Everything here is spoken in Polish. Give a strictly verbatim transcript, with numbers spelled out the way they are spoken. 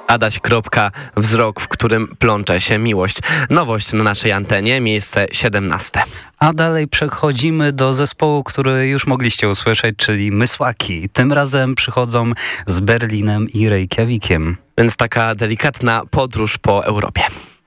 Adaś Kropka, wzrok, w którym plącze się miłość. Nowość na naszej antenie, miejsce siedemnaste. A dalej przechodzimy do zespołu, który już mogliście usłyszeć, czyli Mysłaki. Tym razem przychodzą z Berlinem i Reykjavikiem. Więc taka delikatna podróż po Europie.